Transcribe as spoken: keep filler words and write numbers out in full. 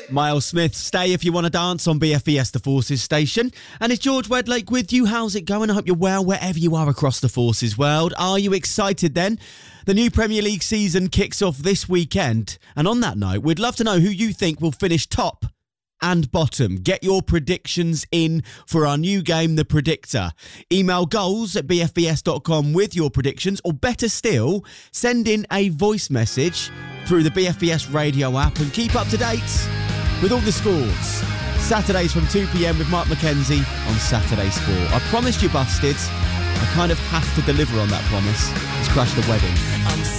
Miles Smith, Stay If You Want to Dance on B F B S, the Forces station. And it's George Wedlake with you. How's it going? I hope you're well wherever you are across the Forces world. Are you excited then? The new Premier League season kicks off this weekend. And on that note, we'd love to know who you think will finish top and bottom. Get your predictions in for our new game, The Predictor. Email goals at b f b s dot com with your predictions, or better still, send in a voice message through the B F B S radio app and keep up to date with all the scores. Saturdays from two p.m. with Mark McKenzie on Saturday Sport. I promised you, bastards. I kind of have to deliver on that promise. Let's crash the wedding.